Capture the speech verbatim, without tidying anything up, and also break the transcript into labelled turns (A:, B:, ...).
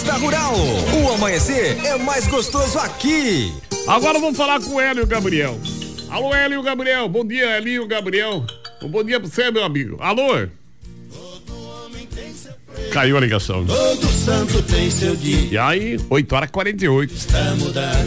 A: Conquista Rural. O amanhecer é mais gostoso aqui.
B: Agora vamos falar com o Hélio Gabriel. Alô, Hélio Gabriel. Bom dia, Hélio Gabriel. Um bom dia pra você, meu amigo. Alô? Caiu a ligação.
C: Todo santo tem seu dia.
B: E aí, oito horas e quarenta e oito.